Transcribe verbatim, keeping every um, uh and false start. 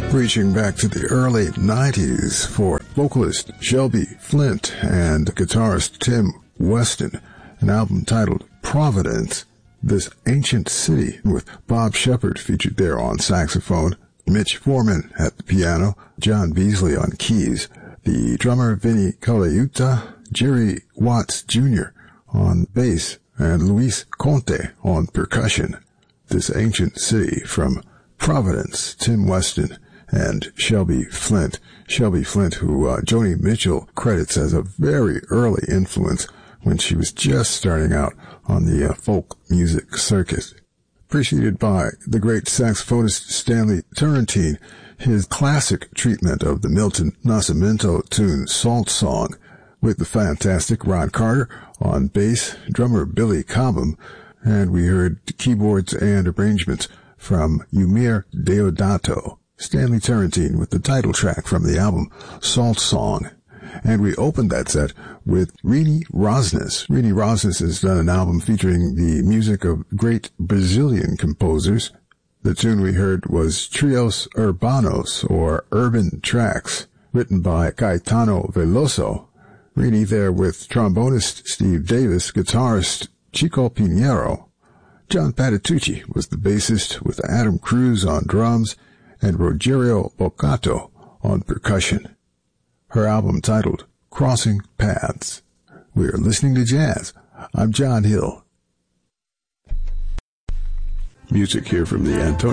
Reaching back to the early nineties for vocalist Shelby Flint and guitarist Tim Weston, an album titled Providence, This Ancient City, with Bob Shepard featured there on saxophone, Mitch Foreman at the piano, John Beasley on keys, the drummer Vinny Colaiuta, Jerry Watts Junior on bass, and Luis Conte on percussion. This Ancient City from Providence, Tim Weston and Shelby Flint. Shelby Flint, who uh, Joni Mitchell credits as a very early influence when she was just starting out on the uh, folk music circuit. Preceded by the great saxophonist Stanley Turrentine, his classic treatment of the Milton Nascimento tune Salt Song, with the fantastic Ron Carter on bass, drummer Billy Cobham, and we heard keyboards and arrangements from Eumir Deodato. Stanley Turrentine with the title track from the album Salt Song. And we opened that set with Rini Rosnes. Rini Rosnes has done an album featuring the music of great Brazilian composers. The tune we heard was Trios Urbanos, or Urban Tracks, written by Caetano Veloso. Rini there with trombonist Steve Davis, guitarist Chico Pinheiro. John Patitucci was the bassist with Adam Cruz on drums and Rogerio Boccato on percussion. Her album titled Crossing Paths. We are listening to jazz. I'm John Hill. Music here from the Antonio